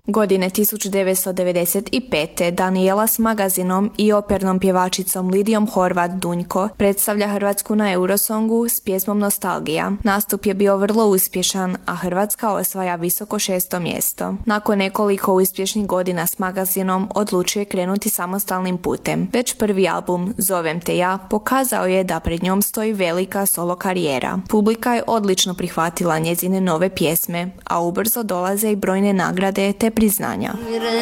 Godine 1995. Danijela s magazinom i opernom pjevačicom Lidijom Horvat Dunjko predstavlja Hrvatsku na Eurosongu s pjesmom Nostalgija. Nastup je bio vrlo uspješan, a Hrvatska osvaja visoko 6. mjesto. Nakon nekoliko uspješnih godina s magazinom odlučuje krenuti samostalnim putem. Već prvi album Zovem te ja pokazao je da pred njom stoji velika solo karijera. Publika je odlično prihvatila njezine nove pjesme, a ubrzo dolaze i brojne nagrade te priznanja.